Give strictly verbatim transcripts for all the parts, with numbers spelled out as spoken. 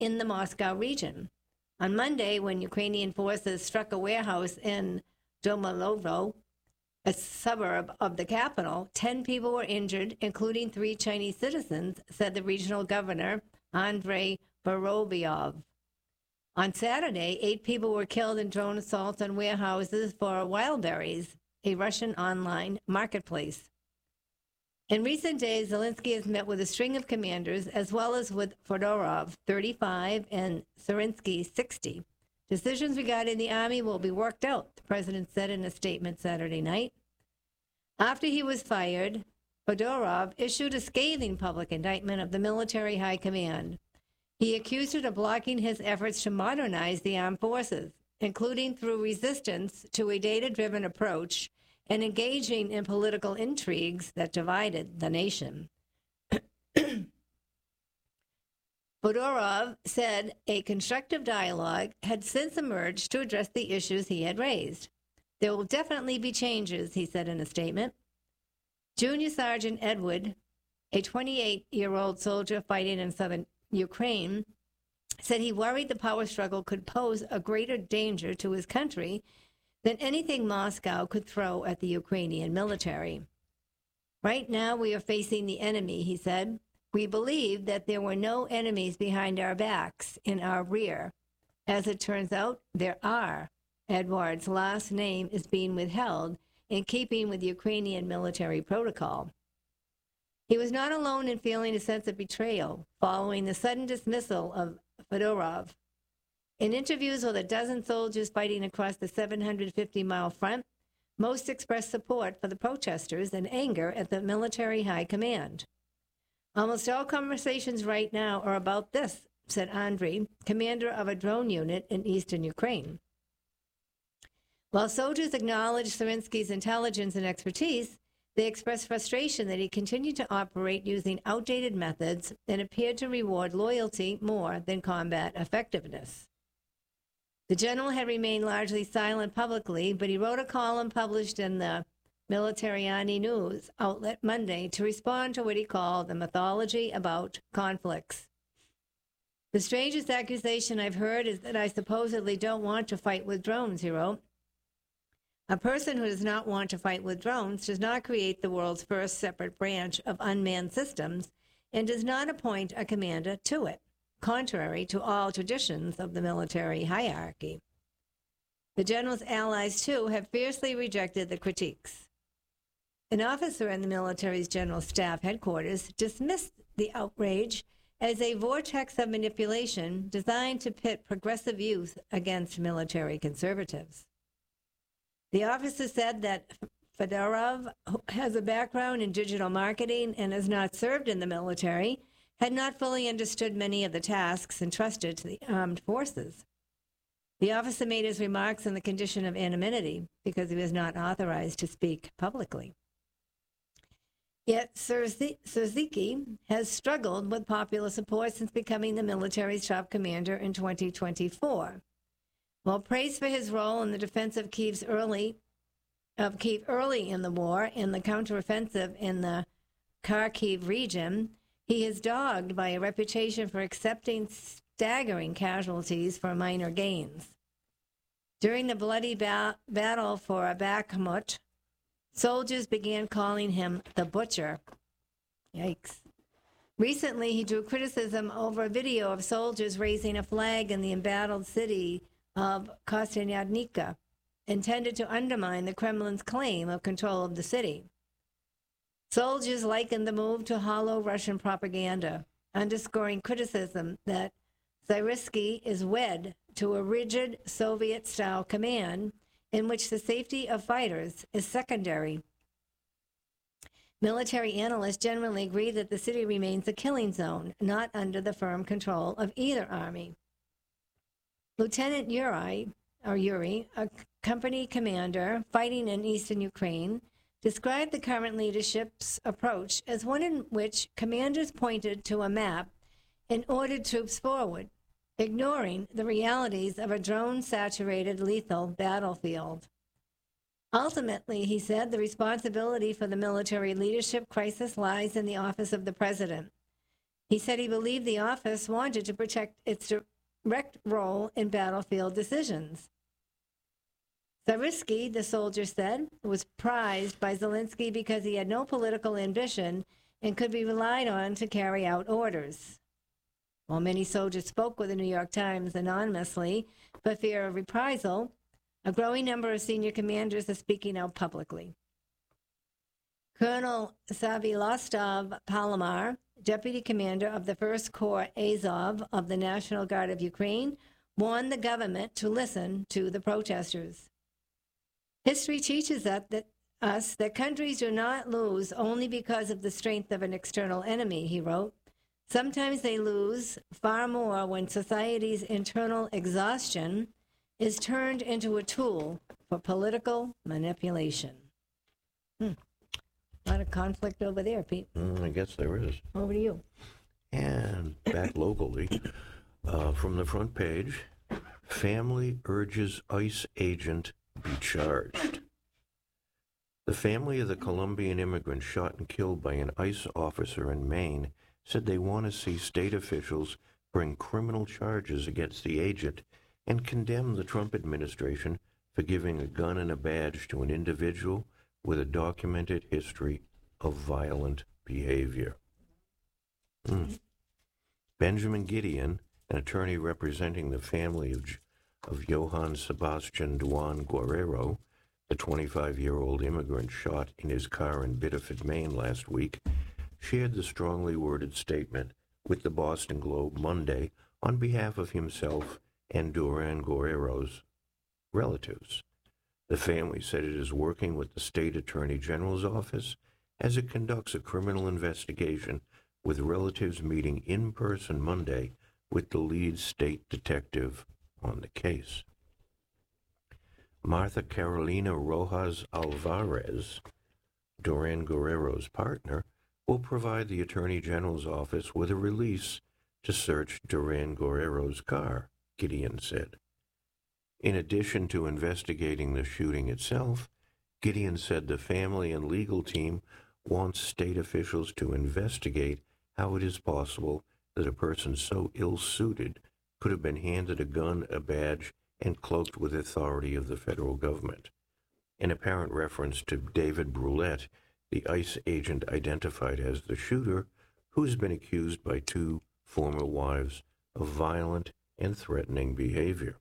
in the Moscow region. On Monday, when Ukrainian forces struck a warehouse in Domodedovo, a suburb of the capital, ten people were injured, including three Chinese citizens, said the regional governor, Andrei Vorobyov. On Saturday, eight people were killed in drone assaults on warehouses for Wildberries, a Russian online marketplace. In recent days, Zelensky has met with a string of commanders, as well as with Fedorov, thirty-five, and Syrsky, sixty. Decisions regarding the army will be worked out, the president said in a statement Saturday night. After he was fired, Fedorov issued a scathing public indictment of the military high command. He accused it of blocking his efforts to modernize the armed forces, including through resistance to a data-driven approach and engaging in political intrigues that divided the nation. Fedorov said a constructive dialogue had since emerged to address the issues he had raised. There will definitely be changes, he said in a statement. Junior Sergeant Edward, a twenty-eight-year-old soldier fighting in southern Ukraine, said he worried the power struggle could pose a greater danger to his country than anything Moscow could throw at the Ukrainian military. Right now we are facing the enemy, he said. We believe that there were no enemies behind our backs, in our rear. As it turns out, there are. Edward's last name is being withheld in keeping with Ukrainian military protocol. He was not alone in feeling a sense of betrayal following the sudden dismissal of Fedorov. In interviews with a dozen soldiers fighting across the seven hundred fifty mile front, most expressed support for the protesters and anger at the military high command. Almost all conversations right now are about this, said Andriy, commander of a drone unit in eastern Ukraine. While soldiers acknowledged Syrsky's intelligence and expertise, they expressed frustration that he continued to operate using outdated methods and appeared to reward loyalty more than combat effectiveness. The general had remained largely silent publicly, but he wrote a column published in the Militariani News outlet Monday to respond to what he called the mythology about conflicts. The strangest accusation I've heard is that I supposedly don't want to fight with drones, he wrote. A person who does not want to fight with drones does not create the world's first separate branch of unmanned systems and does not appoint a commander to it, contrary to all traditions of the military hierarchy. The general's allies, too, have fiercely rejected the critiques. An officer in the military's general staff headquarters dismissed the outrage as a vortex of manipulation designed to pit progressive youth against military conservatives. The officer said that Fedorov, who has a background in digital marketing and has not served in the military, had not fully understood many of the tasks entrusted to the armed forces. The officer made his remarks in the condition of anonymity because he was not authorized to speak publicly. Yet Syrsky has struggled with popular support since becoming the military's top commander in twenty twenty-four. While praised for his role in the defense of Kyiv's early, of Kyiv early in the war and the counteroffensive in the Kharkiv region, he is dogged by a reputation for accepting staggering casualties for minor gains. During the bloody ba- battle for Bakhmut, soldiers began calling him the Butcher. Yikes. Recently, he drew criticism over a video of soldiers raising a flag in the embattled city of Kostyantynivka, intended to undermine the Kremlin's claim of control of the city. Soldiers likened the move to hollow Russian propaganda, underscoring criticism that Syrsky is wed to a rigid Soviet-style command in which the safety of fighters is secondary. Military analysts generally agree that the city remains a killing zone, not under the firm control of either army. Lieutenant Yuri, or Yuri, a company commander fighting in eastern Ukraine, described the current leadership's approach as one in which commanders pointed to a map and ordered troops forward, ignoring the realities of a drone-saturated lethal battlefield. Ultimately, he said, the responsibility for the military leadership crisis lies in the office of the president. He said he believed the office wanted to protect its direct role in battlefield decisions. Zarisky, the soldier said, was prized by Zelensky because he had no political ambition and could be relied on to carry out orders. While many soldiers spoke with the New York Times anonymously for fear of reprisal, a growing number of senior commanders are speaking out publicly. Colonel Savylostov Palomar, deputy commander of the First Corps Azov of the National Guard of Ukraine, warned the government to listen to the protesters. History teaches us that, us that countries do not lose only because of the strength of an external enemy, he wrote. Sometimes they lose far more when society's internal exhaustion is turned into a tool for political manipulation. Hmm. A lot of conflict over there, Pete. Mm, I guess there is. Over to you. And back locally, uh, from the front page, family urges ICE agent be charged. The family of the Colombian immigrant shot and killed by an ICE officer in Maine said they want to see state officials bring criminal charges against the agent and condemn the Trump administration for giving a gun and a badge to an individual with a documented history of violent behavior. Mm. Benjamin Gideon, an attorney representing the family of, of Johann Sebastian Duan Guerrero, the twenty-five-year-old immigrant shot in his car in Biddeford, Maine last week, shared the strongly worded statement with the Boston Globe Monday on behalf of himself and Duran Guerrero's relatives. The family said it is working with the state attorney general's office as it conducts a criminal investigation, with relatives meeting in person Monday with the lead state detective on the case. Martha Carolina Rojas Alvarez, Duran Guerrero's partner, will provide the attorney general's office with a release to search Duran Guerrero's car, Gideon said. In addition to investigating the shooting itself, Gideon said the family and legal team wants state officials to investigate how it is possible that a person so ill-suited could have been handed a gun, a badge, and cloaked with authority of the federal government. In apparent reference to David Brulette, the ICE agent identified as the shooter, who has been accused by two former wives of violent and threatening behavior.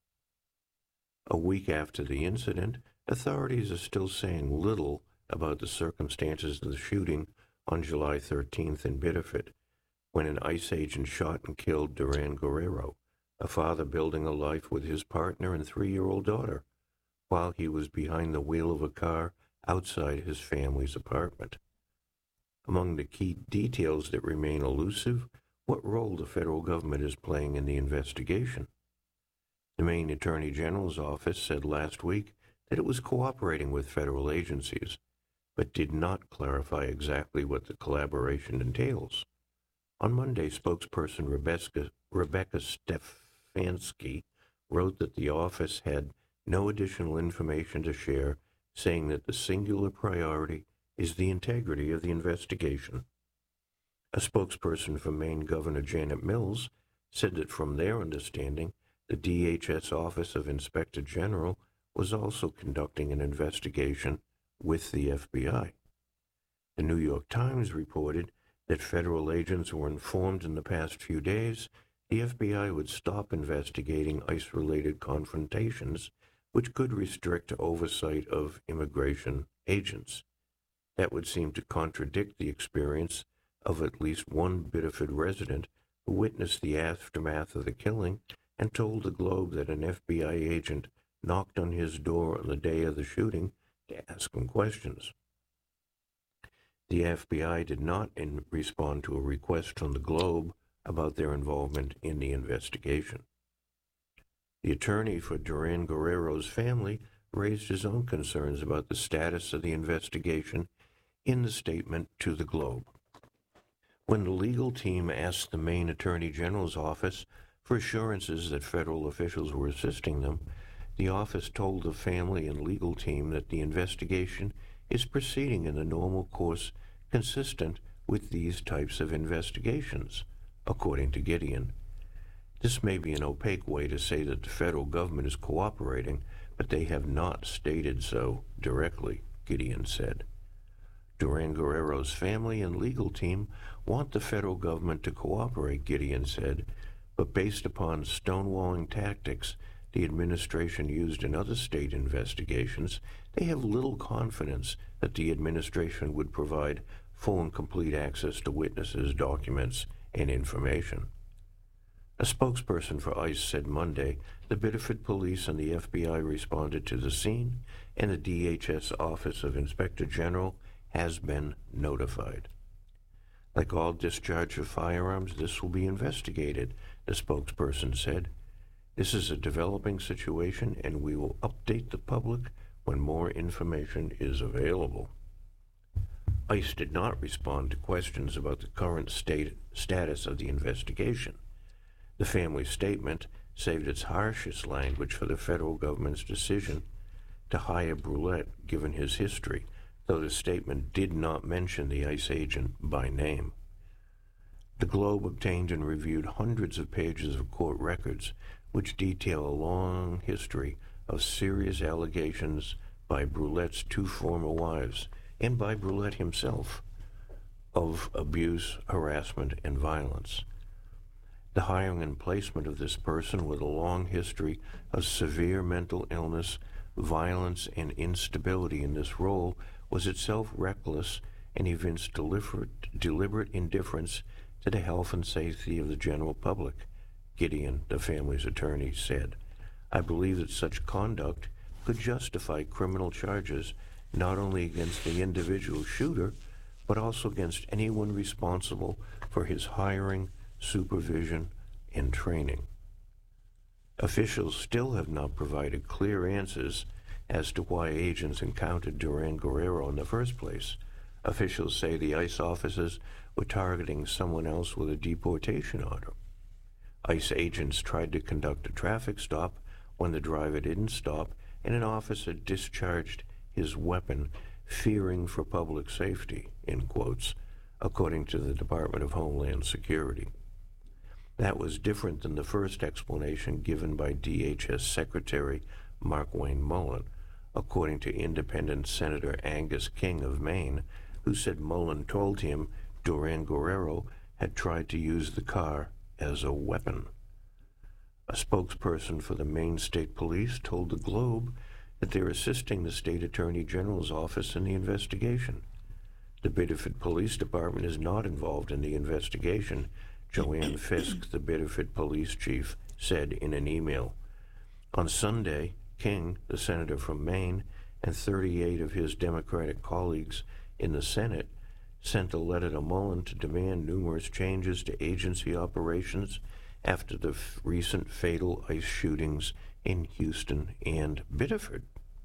A week after the incident, authorities are still saying little about the circumstances of the shooting on July thirteenth in Biddeford, when an ICE agent shot and killed Duran Guerrero, a father building a life with his partner and three-year-old daughter, while he was behind the wheel of a car outside his family's apartment. Among the key details that remain elusive, what role the federal government is playing in the investigation. The Maine Attorney General's office said last week that it was cooperating with federal agencies, but did not clarify exactly what the collaboration entails. On Monday, spokesperson Rebecca, Rebecca Stefanski wrote that the office had no additional information to share, saying that the singular priority is the integrity of the investigation. A spokesperson for Maine Governor Janet Mills said that from their understanding, the D H S Office of Inspector General was also conducting an investigation with the F B I. The New York Times reported that federal agents were informed in the past few days the F B I would stop investigating ICE-related confrontations, which could restrict oversight of immigration agents. That would seem to contradict the experience of at least one Biddeford resident who witnessed the aftermath of the killing and told the Globe that an F B I agent knocked on his door on the day of the shooting to ask him questions. The F B I did not in respond to a request from the Globe about their involvement in the investigation. The attorney for Duran Guerrero's family raised his own concerns about the status of the investigation in the statement to the Globe. When the legal team asked the Maine Attorney General's office for assurances that federal officials were assisting them, the office told the family and legal team that the investigation is proceeding in the normal course consistent with these types of investigations, according to Gideon. This may be an opaque way to say that the federal government is cooperating, but they have not stated so directly, Gideon said. Duran Guerrero's family and legal team want the federal government to cooperate, Gideon said, but based upon stonewalling tactics the administration used in other state investigations, they have little confidence that the administration would provide full and complete access to witnesses, documents, and information. A spokesperson for ICE said Monday the Biddeford Police and the F B I responded to the scene, and the D H S Office of Inspector General has been notified. Like all discharge of firearms, this will be investigated, the spokesperson said. This is a developing situation, and we will update the public when more information is available. ICE did not respond to questions about the current state status of the investigation. The family statement saved its harshest language for the federal government's decision to hire Brulette, given his history, though the statement did not mention the ICE agent by name. The Globe obtained and reviewed hundreds of pages of court records which detail a long history of serious allegations by Brulette's two former wives and by Brulette himself of abuse, harassment, and violence. The hiring and placement of this person with a long history of severe mental illness, violence, and instability in this role was itself reckless and evinced deliberate, deliberate indifference to the health and safety of the general public, Gideon, the family's attorney, said. I believe that such conduct could justify criminal charges not only against the individual shooter, but also against anyone responsible for his hiring, supervision, and training. Officials still have not provided clear answers as to why agents encountered Duran Guerrero in the first place. Officials say the ICE officers were targeting someone else with a deportation order. ICE agents tried to conduct a traffic stop when the driver didn't stop, and an officer discharged his weapon, fearing for public safety, in quotes, according to the Department of Homeland Security. That was different than the first explanation given by D H S Secretary Mark Wayne Mullen, according to independent Senator Angus King of Maine, who said Mullen told him Duran Guerrero had tried to use the car as a weapon. A spokesperson for the Maine State Police told the Globe that they're assisting the State Attorney General's office in the investigation. The Biddeford Police Department is not involved in the investigation, Joanne Fisk, the Biddeford Police Chief, said in an email. On Sunday, King, the senator from Maine, and thirty-eight of his Democratic colleagues in the Senate sent a letter to Mullen to demand numerous changes to agency operations after the f- recent fatal ICE shootings in Houston and Biddeford.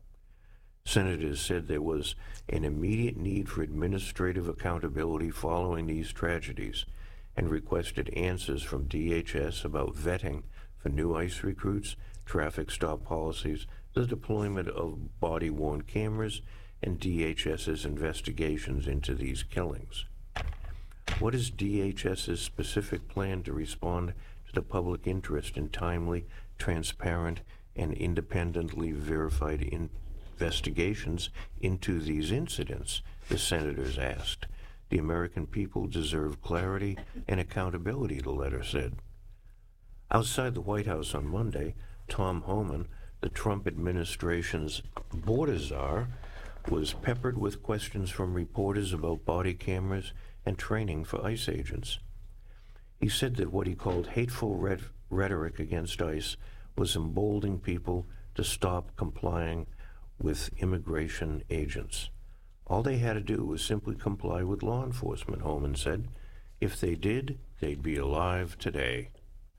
Senators said there was an immediate need for administrative accountability following these tragedies and requested answers from D H S about vetting for new ICE recruits, traffic stop policies, the deployment of body-worn cameras, and DHS's investigations into these killings. What is DHS's specific plan to respond to the public interest in timely, transparent, and independently verified investigations into these incidents? The senators asked. The American people deserve clarity and accountability, the letter said. Outside the White House on Monday, Tom Homan, the Trump administration's border czar, was peppered with questions from reporters about body cameras and training for ICE agents. He said that what he called hateful red- rhetoric against ICE was emboldening people to stop complying with immigration agents. All they had to do was simply comply with law enforcement, Homan said. If they did, they'd be alive today.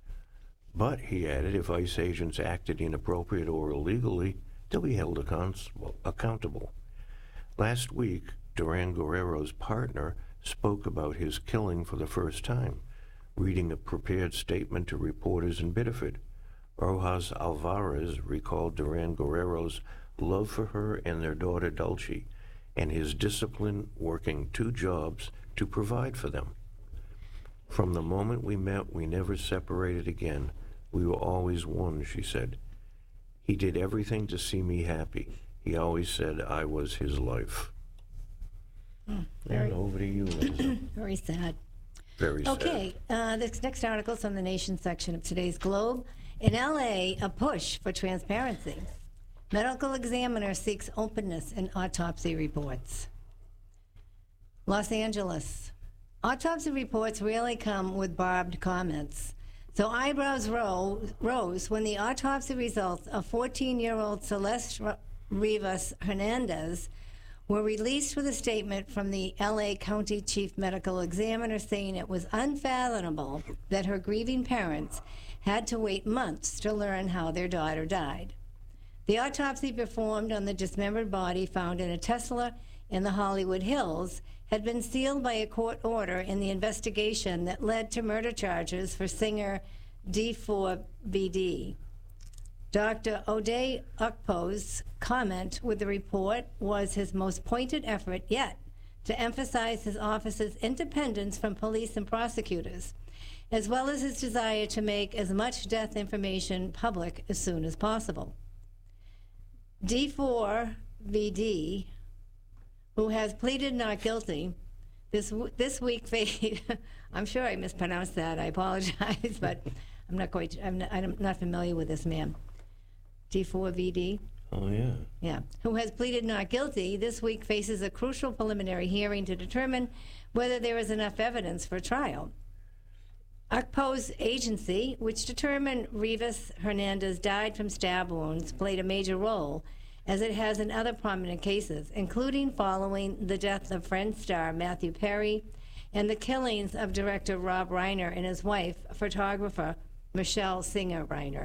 But, he added, if ICE agents acted inappropriate or illegally, they'll be held accountable. Last week, Duran Guerrero's partner spoke about his killing for the first time, reading a prepared statement to reporters in Biddeford. Rojas Alvarez recalled Duran Guerrero's love for her and their daughter Dulce, and his discipline working two jobs to provide for them. From the moment we met, we never separated again. We were always one, she said. He did everything to see me happy. He always said I was his life. Hmm, very, and over to you, Liza. Very sad. Very sad. Okay, uh, this next article is from the Nation section of today's Globe. In L A, a push for transparency. Medical examiner seeks openness in autopsy reports. Los Angeles. Autopsy reports rarely come with barbed comments. So eyebrows rose, rose when the autopsy results of fourteen-year-old Celeste Rivas Hernandez were released with a statement from the L A County Chief Medical Examiner saying it was unfathomable that her grieving parents had to wait months to learn how their daughter died. The autopsy performed on the dismembered body found in a Tesla in the Hollywood Hills had been sealed by a court order in the investigation that led to murder charges for singer D four B D. Doctor O'Day Ukpo's comment with the report was his most pointed effort yet to emphasize his office's independence from police and prosecutors, as well as his desire to make as much death information public as soon as possible. D four B D, who has pleaded not guilty, this this week, I'm sure I mispronounced that. I apologize, but I'm not quite. I'm not, I'm not familiar with this man. D four V D. Oh yeah. Yeah, who has pleaded not guilty, this week faces a crucial preliminary hearing to determine whether there is enough evidence for trial. Ukpo's agency, which determined Rivas Hernandez died from stab wounds, played a major role, as it has in other prominent cases, including following the death of Friends star Matthew Perry and the killings of director Rob Reiner and his wife, photographer Michelle Singer Reiner.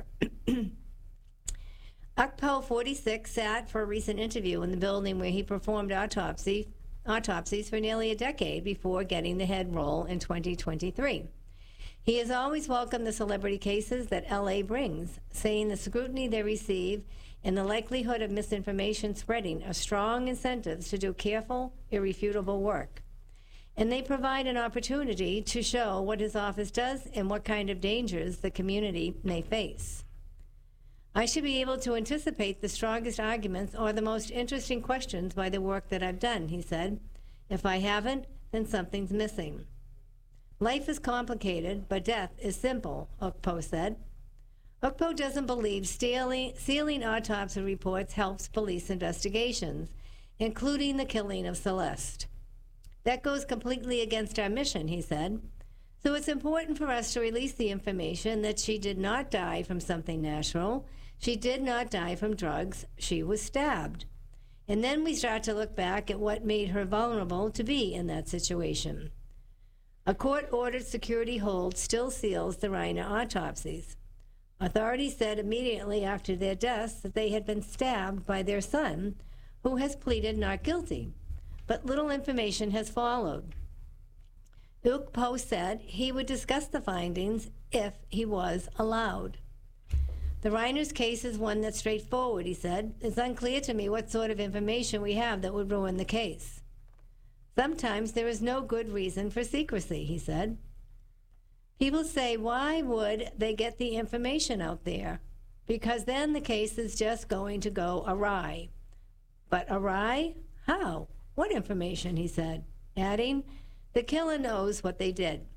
Ukpo, forty-six, sat for a recent interview in the building where he performed autopsy, autopsies for nearly a decade before getting the head role in twenty twenty-three. He has always welcomed the celebrity cases that L A brings, saying the scrutiny they receive and the likelihood of misinformation spreading are strong incentives to do careful, irrefutable work. And they provide an opportunity to show what his office does and what kind of dangers the community may face. I should be able to anticipate the strongest arguments or the most interesting questions by the work that I've done, he said. If I haven't, then something's missing. Life is complicated, but death is simple, Ukpo said. Ukpo doesn't believe stealing, sealing autopsy reports helps police investigations, including the killing of Celeste. That goes completely against our mission, he said. So it's important for us to release the information that she did not die from something natural. She did not die from drugs. She was stabbed. And then we start to look back at what made her vulnerable to be in that situation. A court-ordered security hold still seals the Reiner autopsies. Authorities said immediately after their deaths that they had been stabbed by their son, who has pleaded not guilty, but little information has followed. Ukpo said he would discuss the findings if he was allowed. The Reiner's case is one that's straightforward, he said. It's unclear to me what sort of information we have that would ruin the case. Sometimes there is no good reason for secrecy, he said. People say, why would they get the information out there? Because then the case is just going to go awry. But awry? How? What information, he said, adding, the killer knows what they did.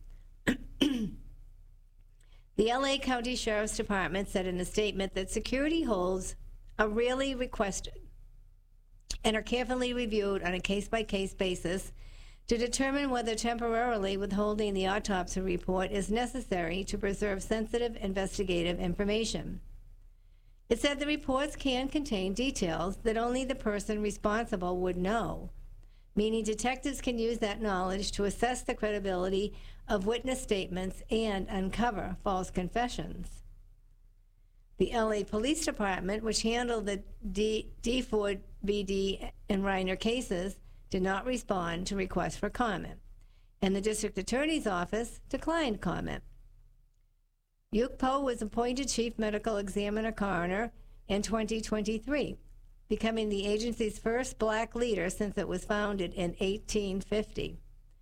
The L A County Sheriff's Department said in a statement that security holds are rarely requested and are carefully reviewed on a case-by-case basis to determine whether temporarily withholding the autopsy report is necessary to preserve sensitive investigative information. It said the reports can contain details that only the person responsible would know, meaning detectives can use that knowledge to assess the credibility of witness statements and uncover false confessions. The L A Police Department, which handled the D four B D and Reiner cases, did not respond to requests for comment, and the District Attorney's Office declined comment. Ukpo was appointed Chief Medical Examiner Coroner in twenty twenty-three, becoming the agency's first black leader since it was founded in eighteen fifty.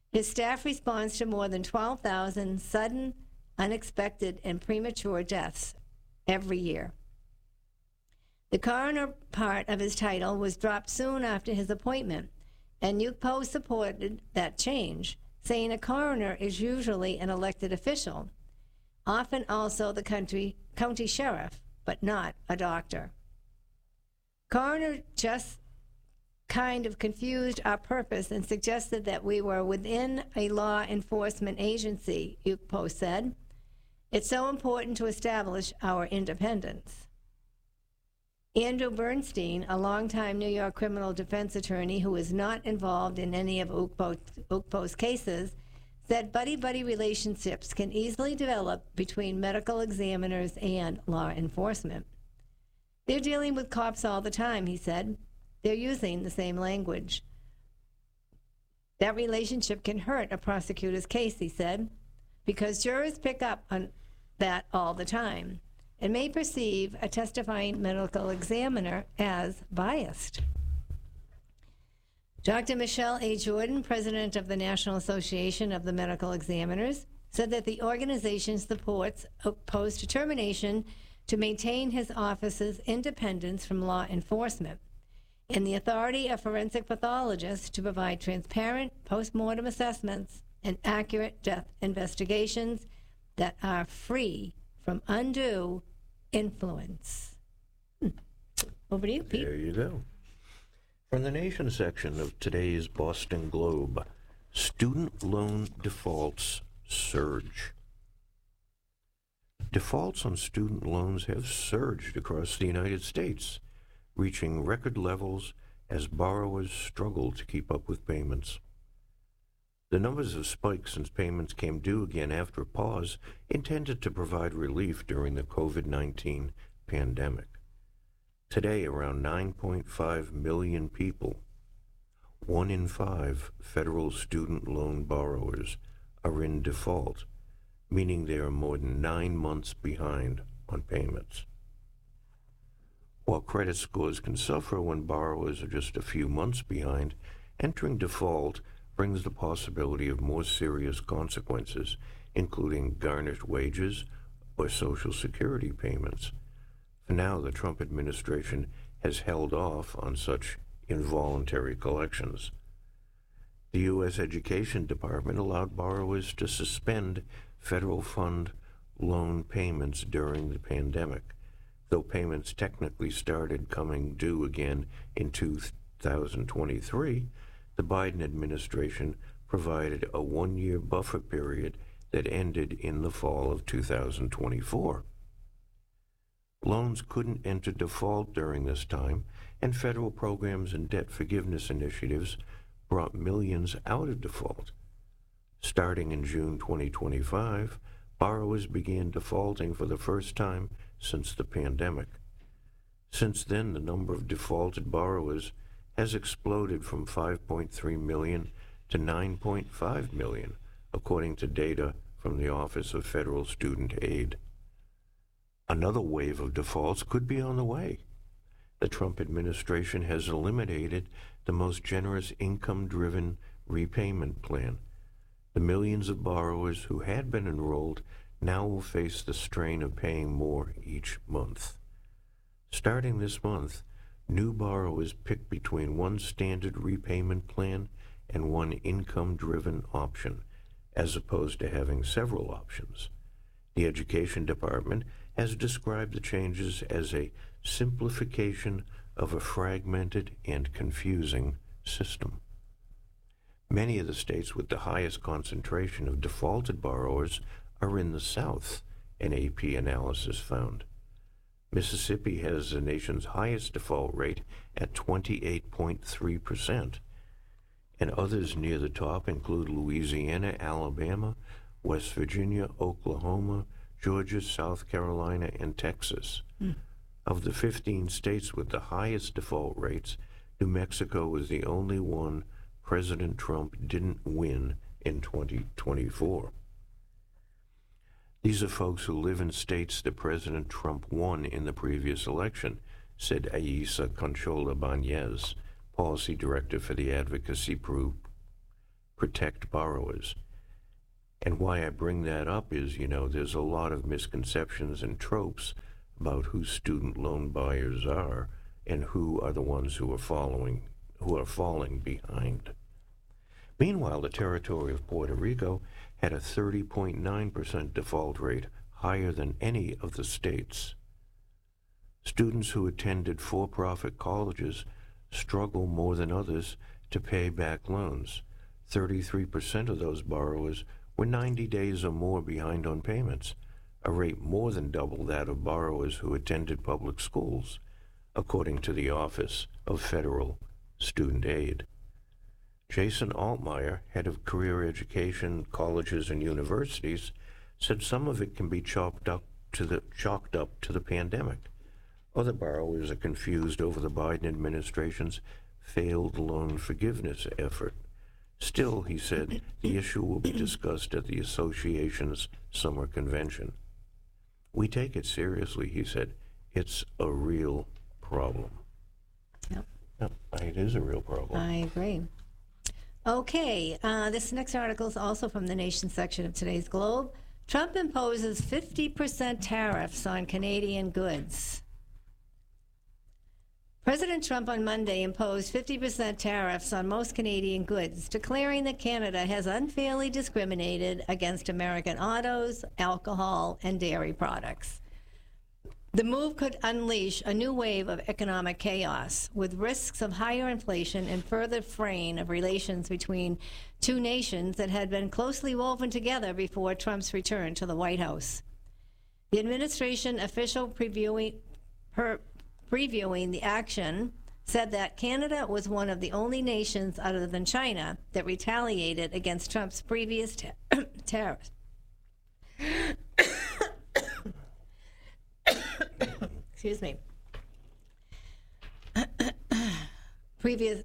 His staff responds to more than twelve thousand sudden, unexpected, and premature deaths every year. The coroner part of his title was dropped soon after his appointment, and Ukpo supported that change, saying a coroner is usually an elected official, often also the country, county sheriff, but not a doctor. Coroner just kind of confused our purpose and suggested that we were within a law enforcement agency, Ukpo said. It's so important to establish our independence. Andrew Bernstein, a longtime New York criminal defense attorney who is not involved in any of Ukpo, Ukpo's cases, said buddy-buddy relationships can easily develop between medical examiners and law enforcement. They're dealing with cops all the time, he said. They're using the same language. That relationship can hurt a prosecutor's case, he said, because jurors pick up on that all the time and may perceive a testifying medical examiner as biased. Doctor Michelle A. Jordan, president of the National Association of the Medical Examiners, said that the organization supports Ukpo's determination to maintain his office's independence from law enforcement and the authority of forensic pathologists to provide transparent post-mortem assessments and accurate death investigations that are free from undue influence. Hmm. Over to you, Pete. There you go. From the Nation section of today's Boston Globe, student loan defaults surge. Defaults on student loans have surged across the United States, reaching record levels as borrowers struggle to keep up with payments. The numbers have spiked since payments came due again after a pause intended to provide relief during the COVID nineteen pandemic. Today, around nine point five million people, one in five federal student loan borrowers, are in default, meaning they are more than nine months behind on payments. While credit scores can suffer when borrowers are just a few months behind, entering default brings the possibility of more serious consequences, including garnished wages or Social Security payments. For now, the Trump administration has held off on such involuntary collections. The U S Education Department allowed borrowers to suspend federal fund loan payments during the pandemic, though payments technically started coming due again in two thousand twenty-three. The Biden administration provided a one-year buffer period that ended in the fall of two thousand twenty-four. Loans couldn't enter default during this time, and federal programs and debt forgiveness initiatives brought millions out of default. Starting in June twenty twenty-five, borrowers began defaulting for the first time since the pandemic. Since then, the number of defaulted borrowers has exploded from five point three million to nine point five million, according to data from the Office of Federal Student Aid. Another wave of defaults could be on the way. The Trump administration has eliminated the most generous income-driven repayment plan. The millions of borrowers who had been enrolled now will face the strain of paying more each month. Starting this month, new borrowers pick between one standard repayment plan and one income-driven option, as opposed to having several options. The Education Department has described the changes as a simplification of a fragmented and confusing system. Many of the states with the highest concentration of defaulted borrowers are in the South, an A P analysis found. Mississippi has the nation's highest default rate at twenty-eight point three percent, and others near the top include Louisiana, Alabama, West Virginia, Oklahoma, Georgia, South Carolina, and Texas. Mm. Of the fifteen states with the highest default rates, New Mexico was the only one President Trump didn't win in twenty twenty-four. These are folks who live in states that President Trump won in the previous election, said Aisa Conchola Banez, policy director for the advocacy group protect borrowers. And why I bring that up is, you know, there's a lot of misconceptions and tropes about who student loan buyers are and who are the ones who are following, who are falling behind. Meanwhile, the territory of Puerto Rico had a thirty point nine percent default rate, higher than any of the states. Students who attended for-profit colleges struggle more than others to pay back loans. thirty-three percent of those borrowers were ninety days or more behind on payments, a rate more than double that of borrowers who attended public schools, according to the Office of Federal Student Aid. Jason Altmeyer, head of career education, colleges, and universities, said some of it can be chalked up to the chalked up to the pandemic. Other borrowers are confused over the Biden administration's failed loan forgiveness effort. Still, he said, the issue will be discussed at the association's summer convention. We take it seriously, he said. It's a real problem. Yep. Yep, it is a real problem. I agree. Okay, uh, this next article is also from the Nation section of today's Globe. Trump imposes fifty percent tariffs on Canadian goods. President Trump on Monday imposed fifty percent tariffs on most Canadian goods, declaring that Canada has unfairly discriminated against American autos, alcohol, and dairy products. The move could unleash a new wave of economic chaos, with risks of higher inflation and further fraying of relations between two nations that had been closely woven together before Trump's return to the White House. The administration official previewing, per, previewing the action said that Canada was one of the only nations other than China that retaliated against Trump's previous ta- tariffs. Excuse me. Previous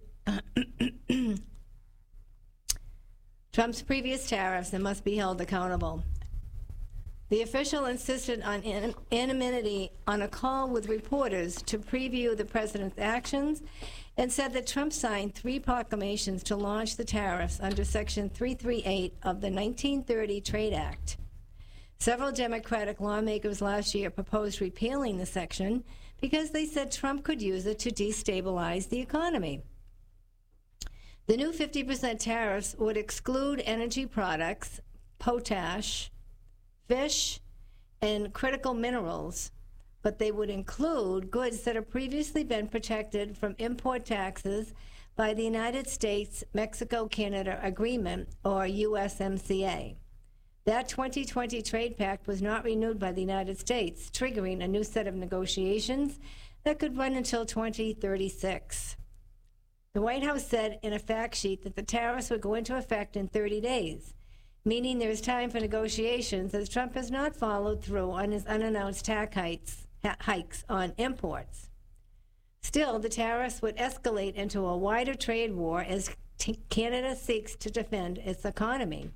Trump's previous tariffs and must be held accountable. The official insisted on anonymity on a call with reporters to preview the president's actions and said that Trump signed three proclamations to launch the tariffs under Section three thirty-eight of the nineteen thirty Trade Act. Several Democratic lawmakers last year proposed repealing the section because they said Trump could use it to destabilize the economy. The new fifty percent tariffs would exclude energy products, potash, fish, and critical minerals, but they would include goods that have previously been protected from import taxes by the United States-Mexico-Canada Agreement, or U S M C A. That twenty twenty trade pact was not renewed by the United States, triggering a new set of negotiations that could run until twenty thirty-six. The White House said in a fact sheet that the tariffs would go into effect in thirty days, meaning there is time for negotiations, as Trump has not followed through on his unannounced tax hikes, hikes on imports. Still, the tariffs would escalate into a wider trade war as t- Canada seeks to defend its economy.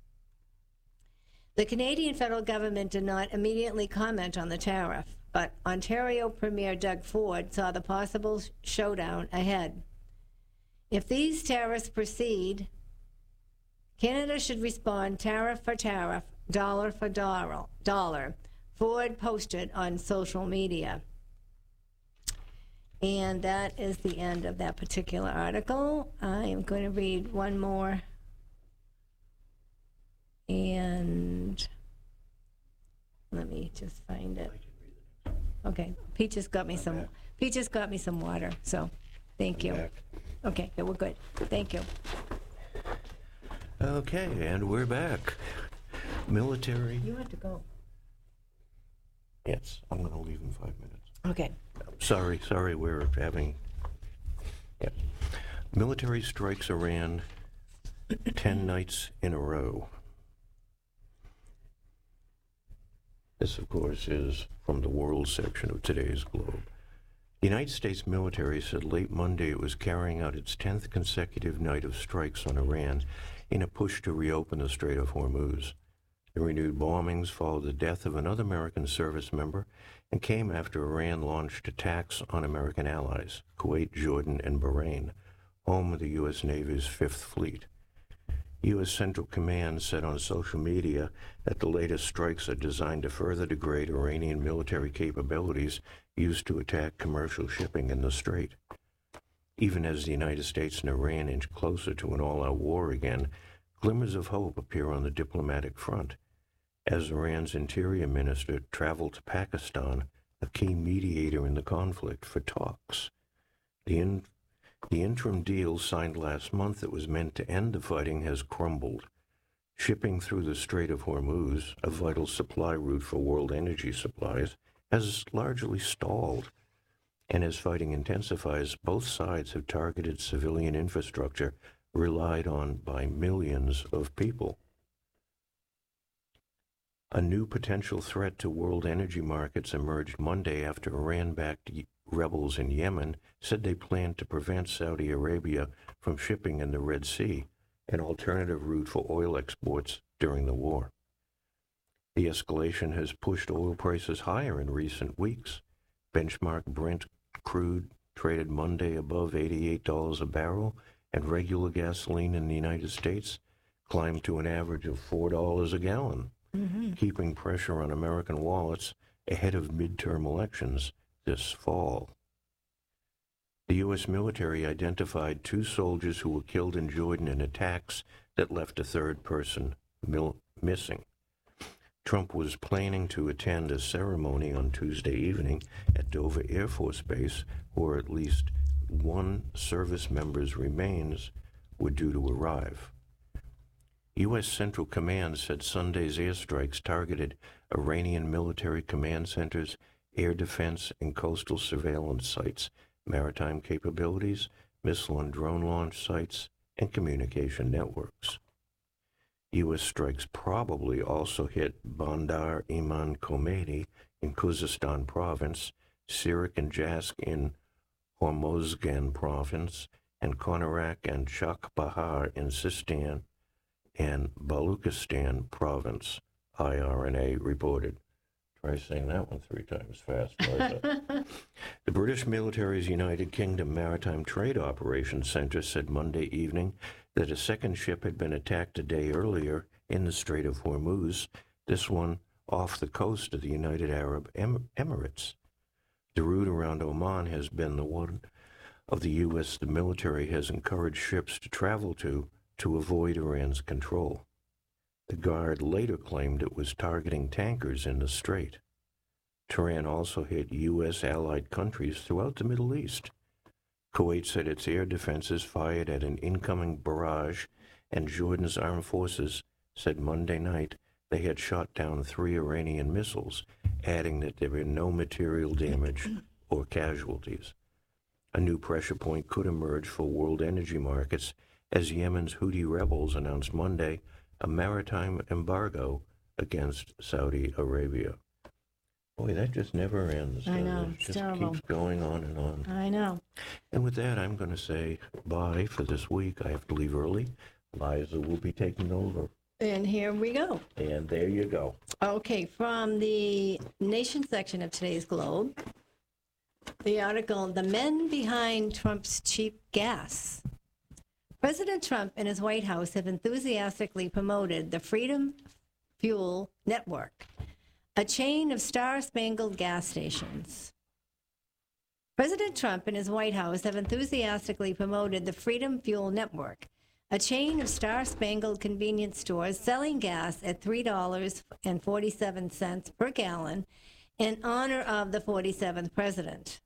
The Canadian federal government did not immediately comment on the tariff, but Ontario Premier Doug Ford saw the possible showdown ahead. If these tariffs proceed, Canada should respond tariff for tariff, dollar for dollar, dollar, Ford posted on social media. And that is the end of that particular article. I am going to read one more. And let me just find it. Okay, Pete just got me some. Pete just got me some water. So, thank you. Okay, yeah, we're good. Thank you. Okay, and we're back. Military. You have to go. Yes, I'm going to leave in five minutes. Okay. Sorry, sorry, we're having. Yeah. Military strikes Iran ten nights in a row. This, of course, is from the world section of today's Globe. The United States military said late Monday it was carrying out its tenth consecutive night of strikes on Iran in a push to reopen the Strait of Hormuz. The renewed bombings followed the death of another American service member and came after Iran launched attacks on American allies, Kuwait, Jordan, and Bahrain, home of the U S Navy's Fifth Fleet. U S Central Command said on social media that the latest strikes are designed to further degrade Iranian military capabilities used to attack commercial shipping in the strait. Even as the United States and Iran inch closer to an all-out war again, glimmers of hope appear on the diplomatic front, as Iran's interior minister traveled to Pakistan, a key mediator in the conflict, for talks. The, in, the interim deal signed last month that was meant to end the fighting has crumbled. Shipping through the Strait of Hormuz, a vital supply route for world energy supplies, has largely stalled. And as fighting intensifies, both sides have targeted civilian infrastructure relied on by millions of people. A new potential threat to world energy markets emerged Monday after Iran-backed rebels in Yemen said they planned to prevent Saudi Arabia from shipping in the Red Sea, an alternative route for oil exports during the war. The escalation has pushed oil prices higher in recent weeks. Benchmark Brent crude traded Monday above eighty-eight dollars a barrel, and regular gasoline in the United States climbed to an average of four dollars a gallon, mm-hmm. keeping pressure on American wallets ahead of midterm elections this fall. The U S military identified two soldiers who were killed in Jordan in attacks that left a third person mil- missing. Trump was planning to attend a ceremony on Tuesday evening at Dover Air Force Base, where at least one service member's remains were due to arrive. U S Central Command said Sunday's airstrikes targeted Iranian military command centers, air defense and coastal surveillance sites, maritime capabilities, missile and drone launch sites, and communication networks. U S strikes probably also hit Bandar Imam Khomeini in Khuzestan province, Sirik and Jask in Hormozgan province, and Konarak and Chak Bahar in Sistan and Baluchistan province, I R N A reported. Try saying that one three times fast, Martha. The British military's United Kingdom Maritime Trade Operations Center said Monday evening that a second ship had been attacked a day earlier in the Strait of Hormuz, this one off the coast of the United Arab em- Emirates. The route around Oman has been the one of the U S the military has encouraged ships to travel to to avoid Iran's control. The Guard later claimed it was targeting tankers in the strait. Tehran also hit U S allied countries throughout the Middle East. Kuwait said its air defenses fired at an incoming barrage, and Jordan's armed forces said Monday night they had shot down three Iranian missiles, adding that there were no material damage or casualties. A new pressure point could emerge for world energy markets as Yemen's Houthi rebels announced Monday a maritime embargo against Saudi Arabia. Boy, that just never ends. I know, it it's just terrible. keeps going on and on. I know. And with that, I'm going to say bye for this week. I have to leave early. Liza will be taking over. And here we go. And there you go. Okay, from the Nation section of today's Globe, the article, The Men Behind Trump's Cheap Gas. President Trump and his White House have enthusiastically promoted the Freedom Fuel Network, a chain of star-spangled gas stations. President Trump and his White House have enthusiastically promoted the Freedom Fuel Network, a chain of star-spangled convenience stores selling gas at three dollars and forty-seven cents per gallon in honor of the forty-seventh president.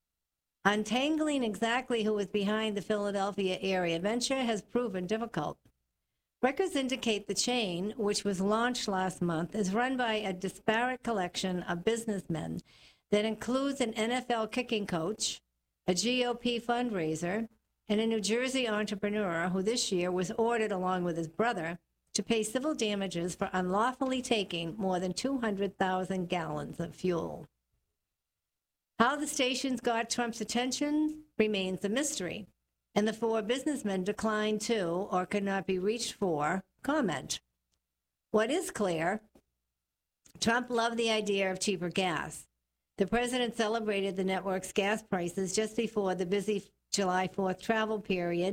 Untangling exactly who is behind the Philadelphia area venture has proven difficult. Records indicate the chain, which was launched last month, is run by a disparate collection of businessmen that includes an N F L kicking coach, a G O P fundraiser, and a New Jersey entrepreneur who this year was ordered, along with his brother, to pay civil damages for unlawfully taking more than two hundred thousand gallons of fuel. How the stations got Trump's attention remains a mystery, and the four businessmen declined to, or could not be reached for, comment. What is clear, Trump loved the idea of cheaper gas. The president celebrated the network's gas prices just before the busy July fourth travel period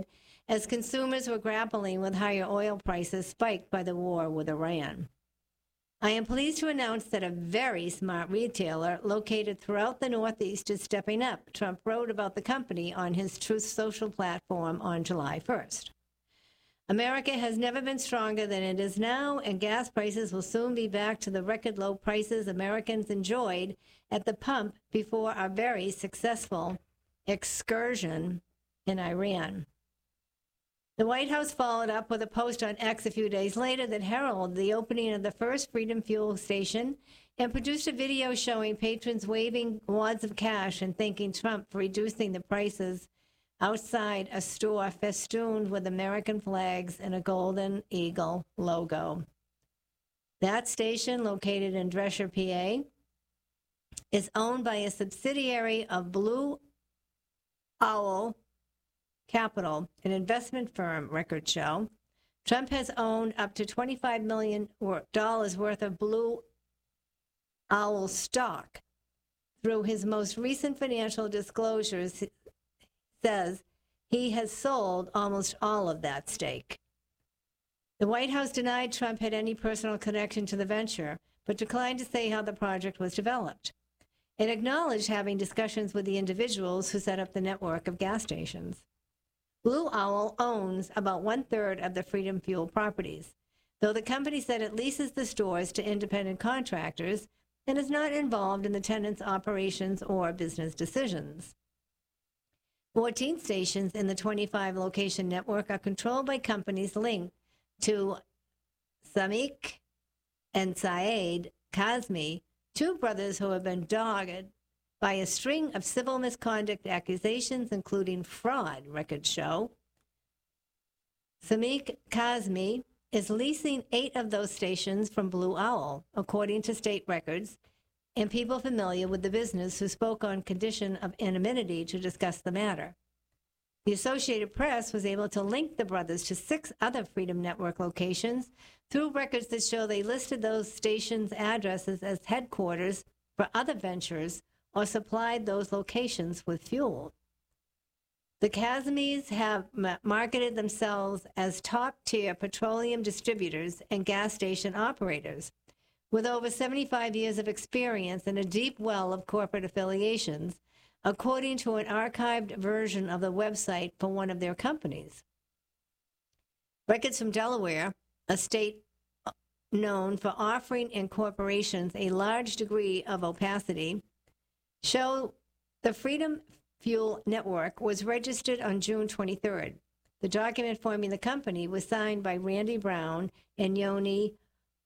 as consumers were grappling with higher oil prices spiked by the war with Iran. I am pleased to announce that a very smart retailer located throughout the Northeast is stepping up, Trump wrote about the company on his Truth Social platform on July first. America has never been stronger than it is now, and gas prices will soon be back to the record low prices Americans enjoyed at the pump before our very successful excursion in Iran. The White House followed up with a post on X a few days later that heralded the opening of the first Freedom Fuel station and produced a video showing patrons waving wads of cash and thanking Trump for reducing the prices outside a store festooned with American flags and a golden eagle logo. That station, located in Dresher, P A, is owned by a subsidiary of Blue Owl Capital, an investment firm, records show. Trump has owned up to twenty-five million dollars worth of Blue Owl stock. Through his most recent financial disclosures, he says he has sold almost all of that stake. The White House denied Trump had any personal connection to the venture, but declined to say how the project was developed. It acknowledged having discussions with the individuals who set up the network of gas stations. Blue Owl owns about one-third of the Freedom Fuel properties, though the company said it leases the stores to independent contractors and is not involved in the tenants' operations or business decisions. fourteen stations in the twenty-five location network are controlled by companies linked to Samik and Saeed Kazmi, two brothers who have been dogged by a string of civil misconduct accusations, including fraud, records show. Samik Kazmi is leasing eight of those stations from Blue Owl, according to state records, and people familiar with the business who spoke on condition of anonymity to discuss the matter. The Associated Press was able to link the brothers to six other Freedom Network locations through records that show they listed those stations' addresses as headquarters for other ventures or supplied those locations with fuel. The Kazmis have marketed themselves as top-tier petroleum distributors and gas station operators, with over seventy-five years of experience and a deep well of corporate affiliations, according to an archived version of the website for one of their companies. Records from Delaware, a state known for offering in corporations a large degree of opacity, show the Freedom Fuel Network was registered on June twenty-third. The document forming the company was signed by Randy Brown and Yoni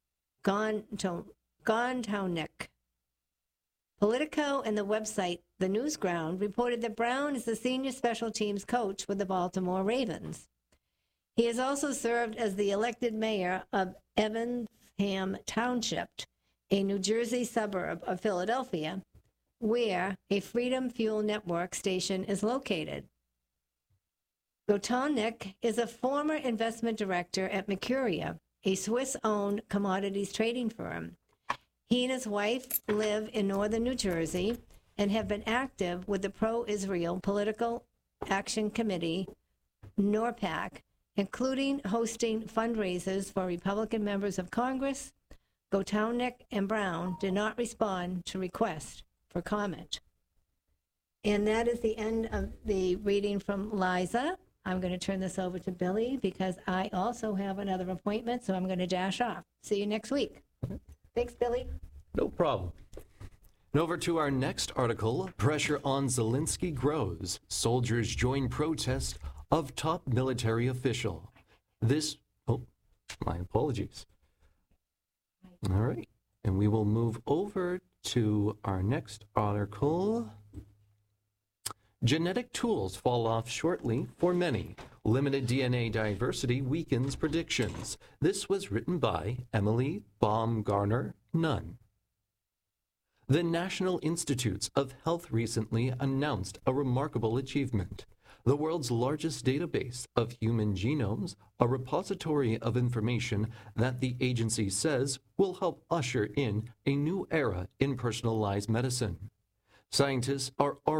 Gontownik. Politico and the website The Newsground reported that Brown is the senior special teams coach with the Baltimore Ravens. He has also served as the elected mayor of Evansham Township, a New Jersey suburb of Philadelphia, where a Freedom Fuel Network station is located. Gontownik is a former investment director at Mercuria, a Swiss-owned commodities trading firm. He and his wife live in northern New Jersey and have been active with the pro-Israel Political Action Committee, NORPAC, including hosting fundraisers for Republican members of Congress. Gontownik and Brown did not respond to requests for comment. And that is the end of the reading from Liza. I'm going to turn this over to Billy because I also have another appointment, so I'm going to dash off. See you next week. Thanks, Billy. No problem. And over to our next article, pressure on Zelensky grows. Soldiers join protest of top military official. This, oh, my apologies. All right, and we will move over to our next article. Genetic tools fall off shortly for many. Limited D N A diversity weakens predictions. This was written by Emily Baumgartner-Nunn. The National Institutes of Health recently announced a remarkable achievement. The world's largest database of human genomes, a repository of information that the agency says will help usher in a new era in personalized medicine. Scientists are already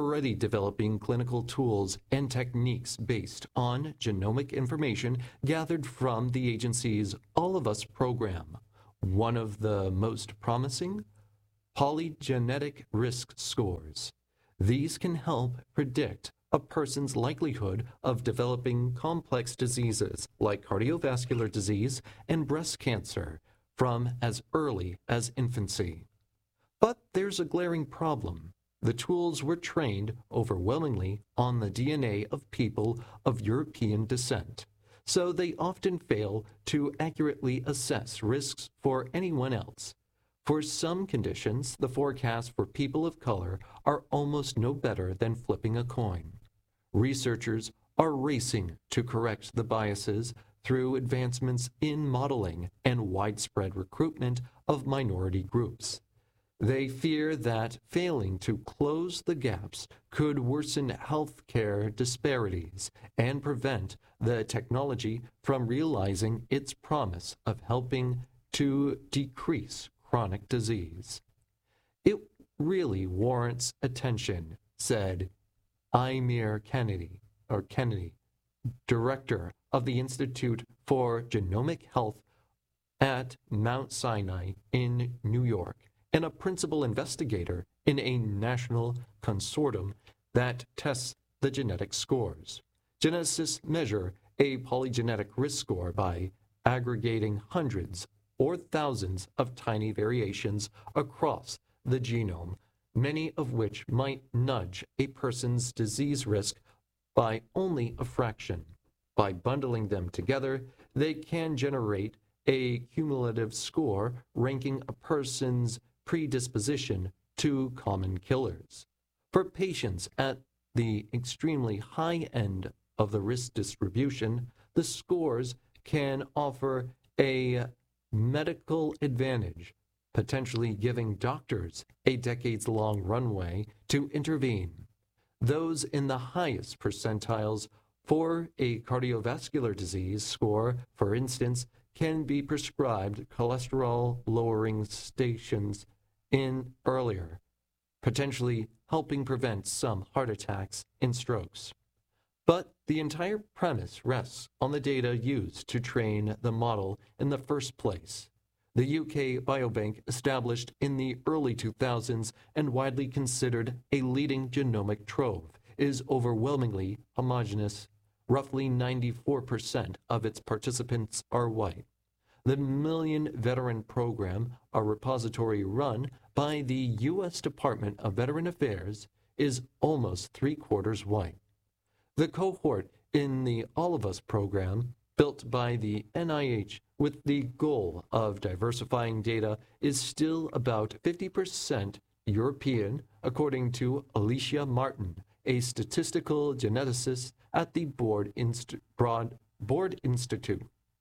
already developing clinical tools and techniques based on genomic information gathered from the agency's All of Us program. One of the most promising? Polygenetic risk scores. These can help predict a person's likelihood of developing complex diseases like cardiovascular disease and breast cancer from as early as infancy. But there's a glaring problem. The tools were trained overwhelmingly on the D N A of people of European descent, so they often fail to accurately assess risks for anyone else. For some conditions, the forecasts for people of color are almost no better than flipping a coin. Researchers are racing to correct the biases through advancements in modeling and widespread recruitment of minority groups. They fear that failing to close the gaps could worsen healthcare disparities and prevent the technology from realizing its promise of helping to decrease chronic disease. It really warrants attention, said Imre Kennedy, or Kennedy, director of the Institute for Genomic Health at Mount Sinai in New York, and a principal investigator in a national consortium that tests the genetic scores. Geneticists measure a polygenetic risk score by aggregating hundreds or thousands of tiny variations across the genome, many of which might nudge a person's disease risk by only a fraction. By bundling them together, they can generate a cumulative score ranking a person's predisposition to common killers. For patients at the extremely high end of the risk distribution, the scores can offer a medical advantage, potentially giving doctors a decades-long runway to intervene. Those in the highest percentiles for a cardiovascular disease score, for instance, can be prescribed cholesterol-lowering stations in earlier, potentially helping prevent some heart attacks and strokes. But the entire premise rests on the data used to train the model in the first place. The U K Biobank, established in the early two thousands and widely considered a leading genomic trove, is overwhelmingly homogeneous. Roughly ninety-four percent of its participants are white. The Million Veteran Program, a repository run by the U S Department of Veteran Affairs, is almost three-quarters white. The cohort in the All of Us program, built by the N I H with the goal of diversifying data, is still about fifty percent European, according to Alicia Martin, a statistical geneticist at the Broad, Inst- Broad Board Institute.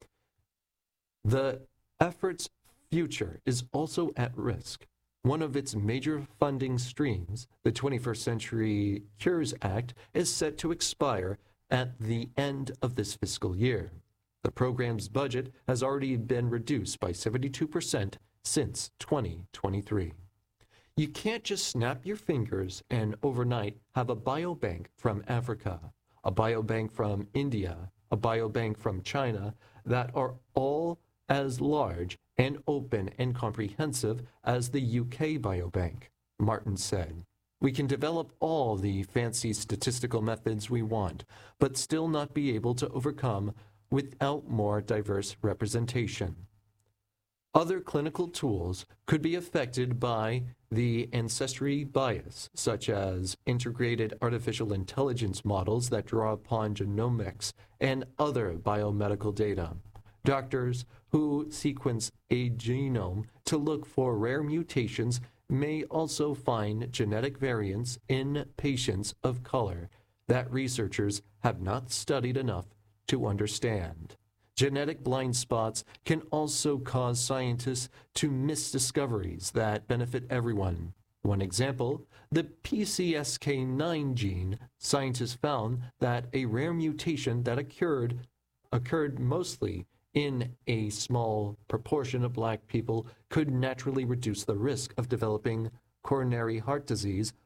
The effort's future is also at risk. One of its major funding streams, the twenty-first Century Cures Act, is set to expire at the end of this fiscal year. The program's budget has already been reduced by seventy-two percent since twenty twenty-three. You can't just snap your fingers and overnight have a biobank from Africa, a biobank from India, a biobank from China that are all as large and open and comprehensive as the U K Biobank, Martin said. We can develop all the fancy statistical methods we want, but still not be able to overcome without more diverse representation. Other clinical tools could be affected by the ancestry bias, such as integrated artificial intelligence models that draw upon genomics and other biomedical data. Doctors who sequence a genome to look for rare mutations may also find genetic variants in patients of color that researchers have not studied enough to understand. Genetic blind spots can also cause scientists to miss discoveries that benefit everyone. One example, the P C S K nine gene, scientists found that a rare mutation that occurred, occurred mostly in a small proportion of Black people could naturally reduce the risk of developing coronary heart disease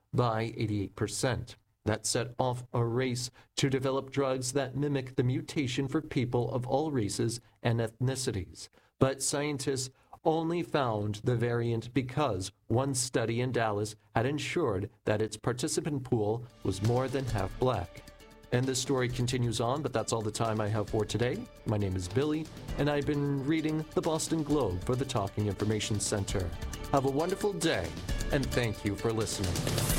by eighty-eight percent. That set off a race to develop drugs that mimic the mutation for people of all races and ethnicities. But scientists only found the variant because one study in Dallas had ensured that its participant pool was more than half black. And this story continues on, but that's all the time I have for today. My name is Billy, and I've been reading the Boston Globe for the Talking Information Center. Have a wonderful day, and thank you for listening.